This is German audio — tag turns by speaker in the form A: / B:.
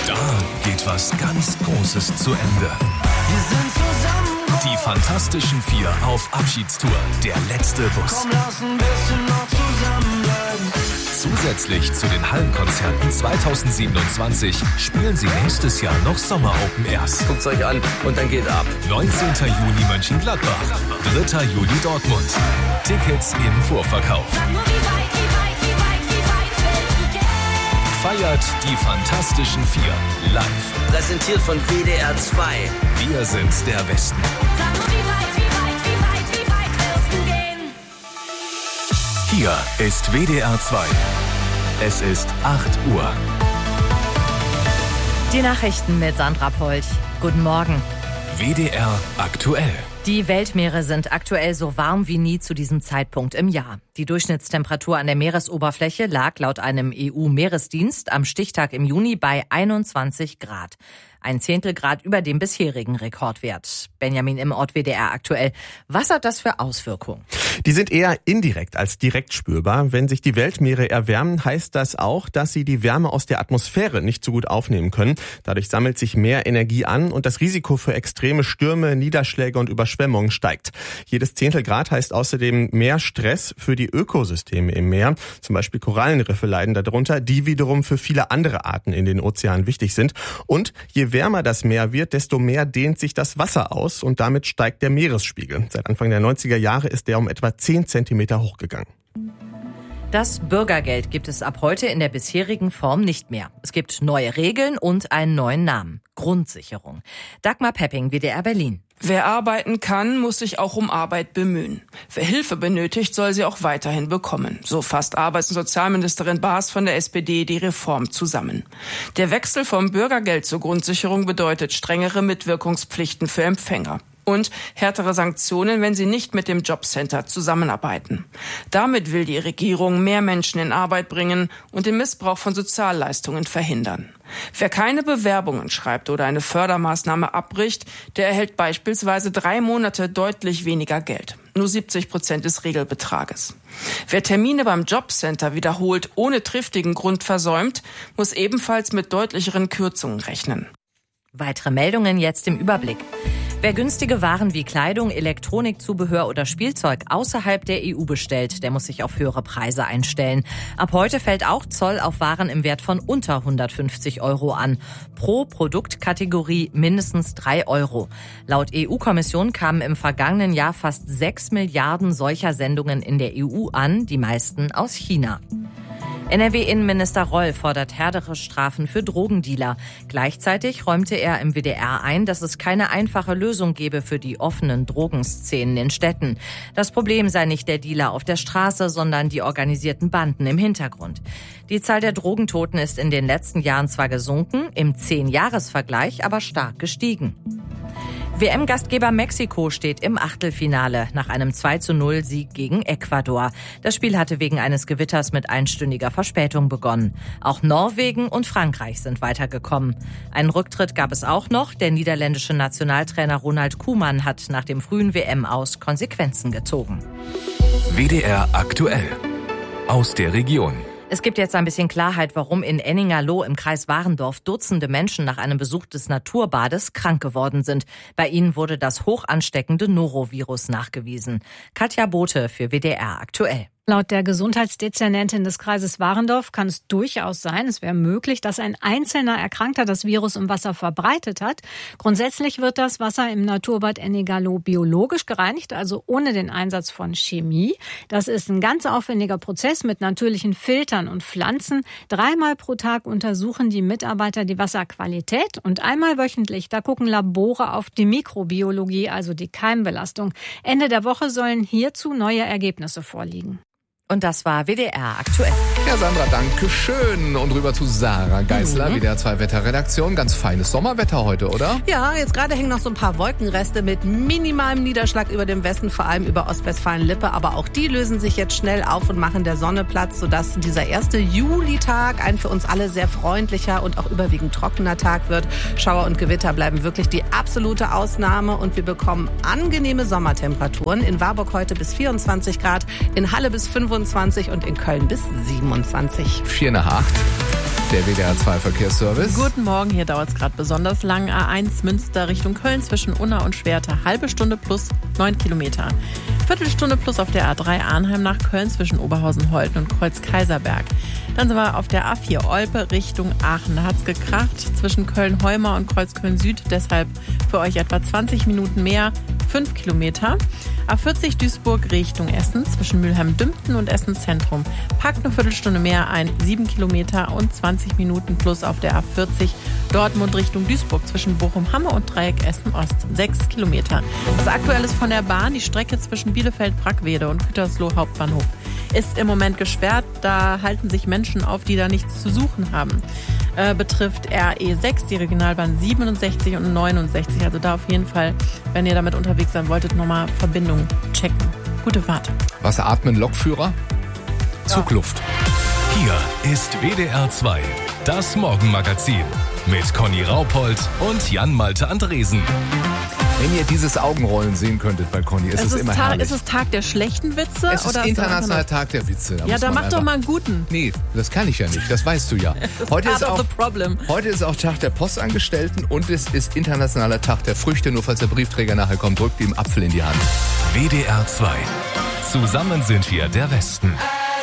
A: Da geht was ganz Großes zu Ende.
B: Wir sind zusammen.
A: Die Fantastischen Vier auf Abschiedstour. Der letzte Bus.
B: Komm, lass ein bisschen noch zusammenbleiben.
A: Zusätzlich zu den Hallenkonzerten 2027 spielen sie nächstes Jahr noch Sommer-Open Airs.
C: Guckt's euch an und dann geht ab.
A: 19. Juni Mönchengladbach, 3. Juli Dortmund. Tickets im Vorverkauf. Feiert die Fantastischen Vier live.
C: Präsentiert von WDR 2.
A: Wir sind der Westen. Hier ist WDR 2. Es ist 8 Uhr.
D: Die Nachrichten mit Sandra Polch. Guten Morgen.
A: WDR aktuell.
D: Die Weltmeere sind aktuell so warm wie nie zu diesem Zeitpunkt im Jahr. Die Durchschnittstemperatur an der Meeresoberfläche lag laut einem EU-Meeresdienst am Stichtag im Juni bei 21 Grad. Ein Zehntelgrad über dem bisherigen Rekordwert. Benjamin im Ort WDR aktuell. Was hat das für Auswirkungen?
E: Die sind eher indirekt als direkt spürbar. Wenn sich die Weltmeere erwärmen, heißt das auch, dass sie die Wärme aus der Atmosphäre nicht so gut aufnehmen können. Dadurch sammelt sich mehr Energie an und das Risiko für extreme Stürme, Niederschläge und Überschwemmungen steigt. Jedes Zehntelgrad heißt außerdem mehr Stress für die Ökosysteme im Meer. Zum Beispiel Korallenriffe leiden darunter, die wiederum für viele andere Arten in den Ozeanen wichtig sind. Und je wärmer das Meer wird, desto mehr dehnt sich das Wasser aus und damit steigt der Meeresspiegel. Seit Anfang der 90er Jahre ist der um etwa 10 Zentimeter hochgegangen.
D: Das Bürgergeld gibt es ab heute in der bisherigen Form nicht mehr. Es gibt neue Regeln und einen neuen Namen. Grundsicherung. Dagmar Pepping, WDR Berlin.
F: Wer arbeiten kann, muss sich auch um Arbeit bemühen. Wer Hilfe benötigt, soll sie auch weiterhin bekommen. So fasst Arbeits- und Sozialministerin Baas von der SPD die Reform zusammen. Der Wechsel vom Bürgergeld zur Grundsicherung bedeutet strengere Mitwirkungspflichten für Empfänger. Und härtere Sanktionen, wenn sie nicht mit dem Jobcenter zusammenarbeiten. Damit will die Regierung mehr Menschen in Arbeit bringen und den Missbrauch von Sozialleistungen verhindern. Wer keine Bewerbungen schreibt oder eine Fördermaßnahme abbricht, der erhält beispielsweise 3 Monate deutlich weniger Geld. Nur 70% des Regelbetrages. Wer Termine beim Jobcenter wiederholt ohne triftigen Grund versäumt, muss ebenfalls mit deutlicheren Kürzungen rechnen.
D: Weitere Meldungen jetzt im Überblick. Wer günstige Waren wie Kleidung, Elektronikzubehör oder Spielzeug außerhalb der EU bestellt, der muss sich auf höhere Preise einstellen. Ab heute fällt auch Zoll auf Waren im Wert von unter 150 € an. Pro Produktkategorie mindestens 3 €. Laut EU-Kommission kamen im vergangenen Jahr fast 6 Milliarden solcher Sendungen in der EU an, die meisten aus China. NRW-Innenminister Roll fordert härtere Strafen für Drogendealer. Gleichzeitig räumte er im WDR ein, dass es keine einfache Lösung gebe für die offenen Drogenszenen in Städten. Das Problem sei nicht der Dealer auf der Straße, sondern die organisierten Banden im Hintergrund. Die Zahl der Drogentoten ist in den letzten Jahren zwar gesunken, im 10-Jahres-Vergleich aber stark gestiegen. WM-Gastgeber Mexiko steht im Achtelfinale nach einem 2:0-Sieg gegen Ecuador. Das Spiel hatte wegen eines Gewitters mit einstündiger Verspätung begonnen. Auch Norwegen und Frankreich sind weitergekommen. Einen Rücktritt gab es auch noch. Der niederländische Nationaltrainer Ronald Koeman hat nach dem frühen WM-Aus Konsequenzen gezogen.
A: WDR aktuell. Aus der Region.
D: Es gibt jetzt ein bisschen Klarheit, warum in Enningerloh im Kreis Warendorf Dutzende Menschen nach einem Besuch des Naturbades krank geworden sind. Bei ihnen wurde das hoch ansteckende Norovirus nachgewiesen. Katja Bote für WDR aktuell.
G: Laut der Gesundheitsdezernentin des Kreises Warendorf kann es durchaus sein, es wäre möglich, dass ein einzelner Erkrankter das Virus im Wasser verbreitet hat. Grundsätzlich wird das Wasser im Naturbad Enningerloh biologisch gereinigt, also ohne den Einsatz von Chemie. Das ist ein ganz aufwendiger Prozess mit natürlichen Filtern und Pflanzen. 3-mal pro Tag untersuchen die Mitarbeiter die Wasserqualität und einmal wöchentlich, da gucken Labore auf die Mikrobiologie, also die Keimbelastung. Ende der Woche sollen hierzu neue Ergebnisse vorliegen.
D: Und das war WDR aktuell.
H: Ja, Sandra, danke schön. Und rüber zu Sarah Geisler, WDR 2 Wetterredaktion. Ganz feines Sommerwetter heute, oder?
I: Ja, jetzt gerade hängen noch so ein paar Wolkenreste mit minimalem Niederschlag über dem Westen, vor allem über Ostwestfalen-Lippe. Aber auch die lösen sich jetzt schnell auf und machen der Sonne Platz, sodass dieser 1. Julitag ein für uns alle sehr freundlicher und auch überwiegend trockener Tag wird. Schauer und Gewitter bleiben wirklich die absolute Ausnahme und wir bekommen angenehme Sommertemperaturen. In Warburg heute bis 24 Grad, in Halle bis 25 und in Köln bis 27. 25.
H: 7:45. Der WDR 2 Verkehrsservice.
J: Guten Morgen, hier dauert es gerade besonders lang. A1 Münster Richtung Köln zwischen Unna und Schwerte. Halbe Stunde plus 9 Kilometer. Viertelstunde plus auf der A3 Arnheim nach Köln zwischen Oberhausen-Holten und Kreuz-Kaiserberg. Dann sind wir auf der A4 Olpe Richtung Aachen. Da hat es gekracht zwischen Köln-Heumar und Kreuzköln-Süd. Deshalb für euch etwa 20 Minuten mehr, 5 Kilometer. A40 Duisburg Richtung Essen zwischen Mülheim-Dümpten und Essen Zentrum. Packt eine Viertelstunde mehr ein, 7 Kilometer und 20 Minuten plus auf der A40 Dortmund Richtung Duisburg zwischen Bochum-Hamme und Dreieck Essen-Ost. 6 Kilometer. Das Aktuelle ist von der Bahn. Die Strecke zwischen Bielefeld-Brackwede und Gütersloh Hauptbahnhof ist im Moment gesperrt. Da halten sich Menschen auf, die da nichts zu suchen haben. Betrifft RE6, die Regionalbahn 67 und 69. Also da auf jeden Fall, wenn ihr damit unterwegs sein wolltet, nochmal Verbindung checken. Gute Fahrt.
H: Wasseratmen, Lokführer, Zugluft.
A: Hier ist WDR 2, das Morgenmagazin mit Conny Raupold und Jan-Malte Andresen.
H: Wenn ihr dieses Augenrollen sehen könntet bei Conny, ist es immer herrlich.
J: Ist es Tag der schlechten Witze?
H: Es ist internationaler Tag der Witze.
J: Ja, dann mach doch mal einen guten.
H: Nee, das kann ich ja nicht, das weißt du ja. Heute ist auch Tag der Postangestellten und es ist internationaler Tag der Früchte. Nur falls der Briefträger nachher kommt, drückt ihm Apfel in die Hand.
A: WDR 2. Zusammen sind wir der Westen.